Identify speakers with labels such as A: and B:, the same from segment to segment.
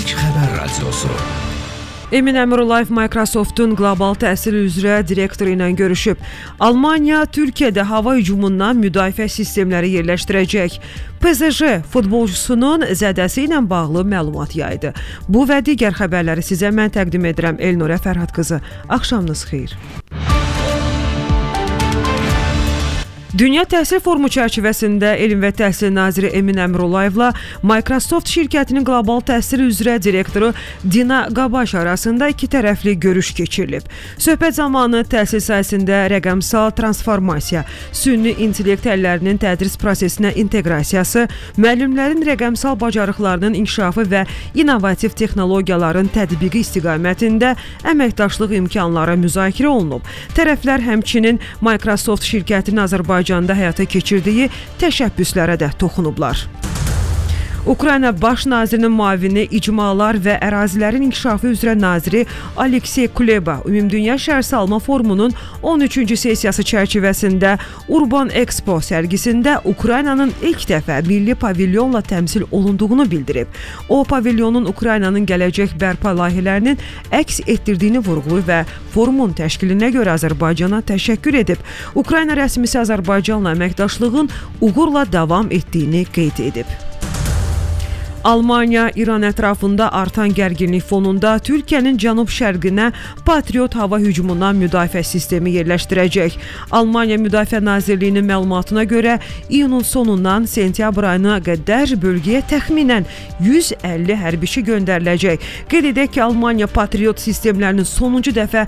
A: İlk Xəbər Radiosu.
B: Emin Əmrullayev Microsoft'un qlobal təhsil üzrə direktoru ilə görüşüb. Almaniya Türkiyədə hava hücumundan müdafiə sistemləri yerləşdirəcək. PSG futbolcusunun zədəsi ilə bağlı məlumat yaydı. Bu və digər xəbərləri sizə mən təqdim edirəm. Elnurə Fərhad qızı. Axşamınız xeyir. Dünya Təhsil Forumu çərçivəsində Elm və Təhsil naziri Emin Əmrullayevla Microsoft şirkətinin qlobal təhsil üzrə direktoru Dina Qabaş arasında iki tərəfli görüş keçirilib. Söhbət zamanı təhsil sahəsində rəqəmsal transformasiya, süni intellekt əllərinin tədris prosesinə inteqrasiyası, müəllimlərin rəqəmsal bacarıqlarının inkişafı və innovativ texnologiyaların tətbiqi istiqamətində əməkdaşlıq imkanları müzakirə olunub. Tərəflər həmçinin Microsoft şirkətinin Azərbaycanda həyata keçirdiyi təşəbbüslərə də toxunublar. Ukrayna Baş nazirinin müavini icmalar və ərazilərin inkişafı üzrə naziri Aleksey Kuleba Ümumdünya Şəhərsalma Forumunun 13-cü sessiyası çərçivəsində Urban Expo sərgisində Ukraynanın ilk dəfə milli pavilyonla təmsil olunduğunu bildirib. O, pavilyonun Ukraynanın gələcək bərpa layihələrinin əks etdirdiyini vurğulayıb və forumun təşkilinə görə Azərbaycana təşəkkür edib. Ukrayna rəsmisi Azərbaycanla əməkdaşlığın uğurla davam etdiyini qeyd edib. Almaniya İran ətrafında artan gərginlik fonunda Türkiyənin cənub-şərqinə Patriot hava hücumundan müdafiə sistemi yerləşdirəcək. Almaniya Müdafiə Nazirliyinin məlumatına görə iyunun sonundan sentyabr ayına qədər bölgəyə təxminən 150 hərbiçi göndəriləcək. Qeyd edək ki, Almaniya Patriot sistemlərinin sonuncu dəfə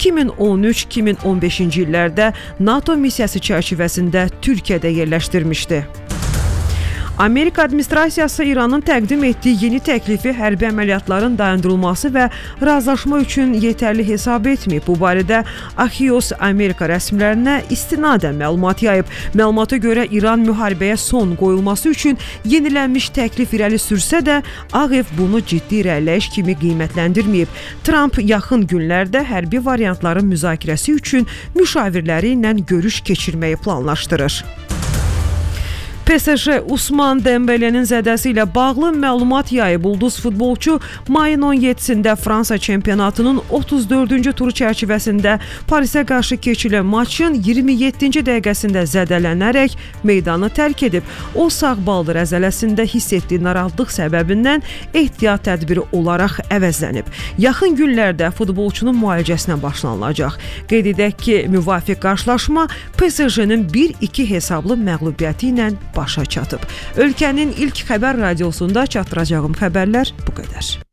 B: 2013-2015-ci illərdə NATO missiyası çərçivəsində Türkiyədə yerləşdirmişdi. Amerika administrasiyası İranın təqdim etdiyi yeni təklifi hərbi əməliyyatların dayandırılması və razılaşma üçün yetərli hesab etməyib. Bu barədə Axios Amerika rəsmilərinə istinadən məlumat yayıb. Məlumata görə İran müharibəyə son qoyulması üçün yenilənmiş təklif irəli sürsə də Ağ Ev bunu ciddi irəliləyiş kimi qiymətləndirməyib. Trump yaxın günlərdə hərbi variantların müzakirəsi üçün müşavirləri ilə görüş keçirməyi planlaşdırır. PSG Usman Dembele'nin zədəsi ilə bağlı məlumat yayıb. Ulduz futbolçu mayın 17-sində Fransa çempionatının 34-cü turu çərçivəsində Parisə qarşı keçirilən maçın 27-ci dəqiqəsində zədələnərək meydanı tərk edib. O, sağ baldır əzələsində hiss etdiyi narahatlıq səbəbindən ehtiyat tədbiri olaraq əvəzlənib. Yaxın günlərdə futbolçunun müalicəsinə başlanılacaq. Qeyd edək ki, müvafiq qarşılaşma PSG-nin 1-2 hesablı məğlubiyyəti ilə başa çatıb. Ölkənin ilk xəbər radiosunda çatdıracağım xəbərlər bu qədər.